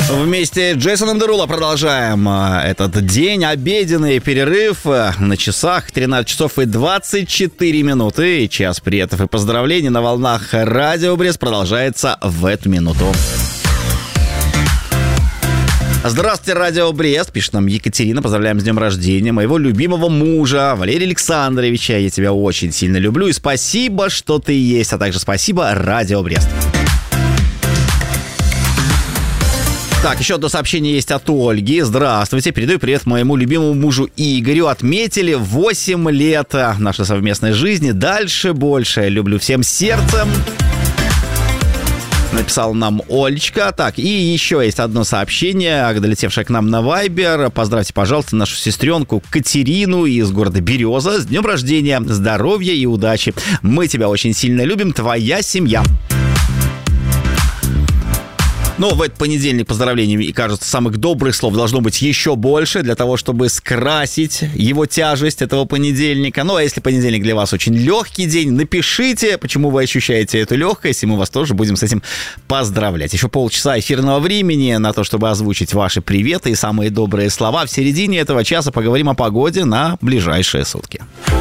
Вместе с Джейсоном Деруло продолжаем этот день. Обеденный перерыв на часах 13 часов и 24 минуты. И час приветов и поздравлений на волнах Радио Брест продолжается в эту минуту. Здравствуйте, Радио Брест, пишет нам Екатерина. Поздравляем с днем рождения моего любимого мужа Валерия Александровича. Я тебя очень сильно люблю и спасибо, что ты есть. А также спасибо, Радио Брест. Так, еще одно сообщение есть от Ольги. Здравствуйте, передаю привет моему любимому мужу Игорю. Отметили 8 лет нашей совместной жизни. Дальше больше. Люблю всем сердцем. Написала нам Олечка. Так, и еще есть одно сообщение, долетевшее к нам на Вайбер. Поздравьте, пожалуйста, нашу сестренку Катерину из города Береза. С днем рождения, здоровья и удачи. Мы тебя очень сильно любим, твоя семья. Но в этот понедельник поздравлений, и кажется, самых добрых слов должно быть еще больше для того, чтобы скрасить его тяжесть этого понедельника. Ну, а если понедельник для вас очень легкий день, напишите, почему вы ощущаете эту легкость, и мы вас тоже будем с этим поздравлять. Еще полчаса эфирного времени на то, чтобы озвучить ваши приветы и самые добрые слова. В середине этого часа поговорим о погоде на ближайшие сутки.